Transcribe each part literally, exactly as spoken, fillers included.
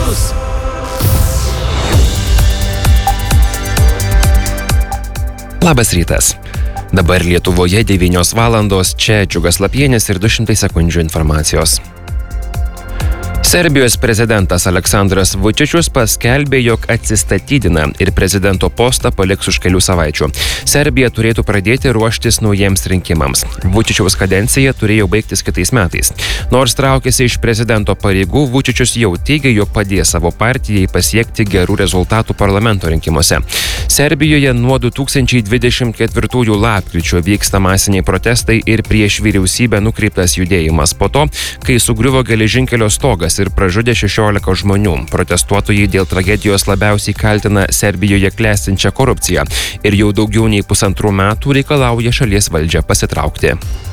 aktualūs. Labas rytas. Dabar Lietuvoje devynios valandos, čia Džiugas Lapienis ir du šimtai sekundžių informacijos. Serbijos prezidentas Aleksandras Vučičius paskelbė, jog atsistatydina ir prezidento postą paliks už kelių savaičių. Serbija turėtų pradėti ruoštis naujiems rinkimams. Vučičiaus kadencija turėjo baigtis kitais metais. Nors traukėsi iš prezidento pareigų, Vučičius jau teigia, jog padės savo partijai pasiekti gerų rezultatų parlamento rinkimuose. Serbijoje nuo du tūkstančiai dvidešimt ketvirtųjų lapkričio vyksta masiniai protestai ir prieš vyriausybę nukreiptas judėjimas po to, kai sugriuvo geležinkelio stogas ir pražudė šešiolika žmonių. Protestuotojai dėl tragedijos labiausiai kaltina Serbijoje klestinčią korupciją ir jau daugiau nei pusantrų metų reikalauja šalies valdžią pasitraukti.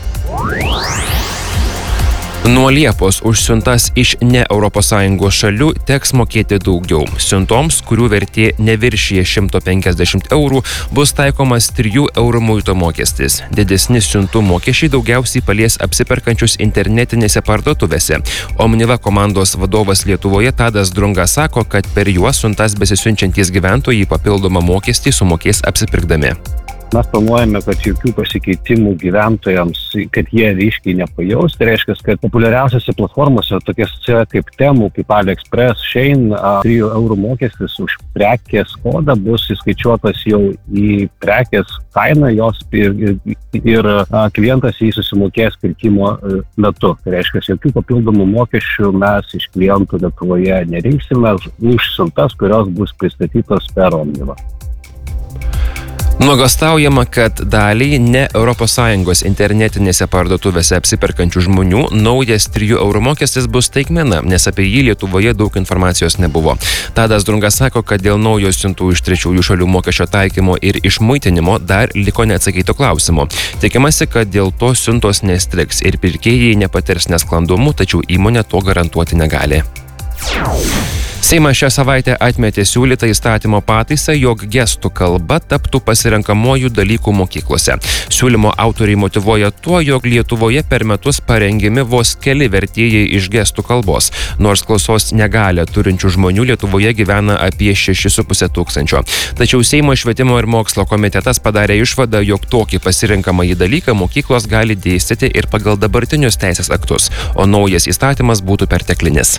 Nuo Liepos už siuntas iš ne Europos Sąjungos šalių teks mokėti daugiau. Siuntoms, kurių vertė neviršyje šimto penkiasdešimt eurų, bus taikomas trijų eurų muito mokestis. Didesni siuntų mokesčiai daugiausiai palies apsiperkančius internetinėse parduotuvėse. Omniva komandos vadovas Lietuvoje Tadas Drunga sako, kad per juos siuntas besisiunčiantys gyventojai papildomą mokestį sumokės apsipirkdami. Mes planuojame, kad jokių pasikeitimų gyventojams, kad jie ryškiai nepajaus. Tai reiškia, kad populiariausiose platformose, tokiose kaip Temu, kaip AliExpress, Shein, trijų eurų mokestis už prekės kodą bus įskaičiuotas jau į prekės kainą jos ir, ir, ir klientas jį susimokės pirkimo metu. Tai reiškia, jokių papildomų mokesčių mes iš klientų Lietuvoje nerinksime už siuntas, kurios bus pristatytos per Omnivą. Nuogastaujama, kad daliai ne Europos Sąjungos internetinėse parduotuvėse apsiperkančių žmonių naujas trijų eurų mokestis bus staigmena, nes apie jį Lietuvoje daug informacijos nebuvo. Tadas Drunga sako, kad dėl naujo siuntų iš trečiųjų šalių mokesčio taikymo ir išmuitinimo dar liko neatsakytų klausimų. Tikimasi, kad dėl to siuntos nestriks ir pirkėjai nepatirs nesklandumų, tačiau įmonė to garantuoti negali. Seimas šią savaitę atmetė siūlytą įstatymo pataisą, jog gestų kalba taptų pasirenkamuoju dalykų mokyklose. Siūlymo autoriai motyvuoja tuo, jog Lietuvoje per metus parengiami vos keli vertėjai iš gestų kalbos, nors klausos negalią turinčių žmonių Lietuvoje gyvena apie šešis su puse tūkstančio. Tačiau Seimo švietimo ir mokslo komitetas padarė išvadą, jog tokį pasirenkamąjį dalyką mokyklos gali dėstyti ir pagal dabartinius teisės aktus, o naujas įstatymas būtų perteklinis.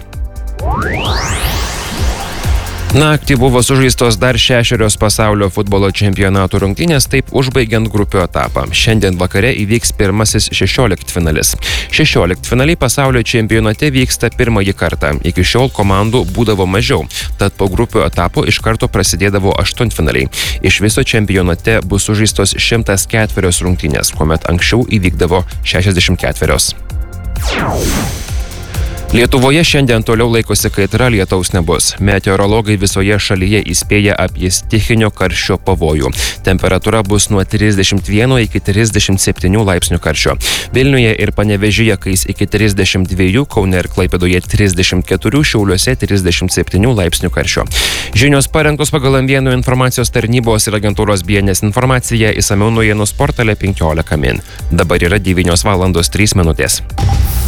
Naktį buvo sužaistos dar šešerios pasaulio futbolo čempionatų rungtynės, taip užbaigiant grupių etapą. Šiandien vakare įvyks pirmasis šešioliktfinalis. Šešioliktfinaliai pasaulio čempionate vyksta pirmąjį kartą. Iki šiol komandų būdavo mažiau, tad po grupių etapų iš karto prasidėdavo aštuntfinaliai. Iš viso čempionate bus sužaistos šimtas ketverios rungtynės, kuomet anksčiau įvykdavo šešiasdešimt ketverios. Lietuvoje šiandien toliau laikosi kaitra, lietaus nebus. Meteorologai visoje šalyje įspėja apie stichinio karščio pavojų. Temperatūra bus nuo trisdešimt vieno iki trisdešimt septynių laipsnių karščio. Vilniuje ir Panevėžyje kais iki trisdešimt dviejų, Kaune ir Klaipėdoje trisdešimt keturių, Šiauliuose trisdešimt septynių laipsnių karščio. Žinios parengtos pagal M vienas informacijos tarnybos ir agentūros B N S informaciją, išsamiau naujienų portale penkiolika min. Dabar yra devynios valandos trys minutės.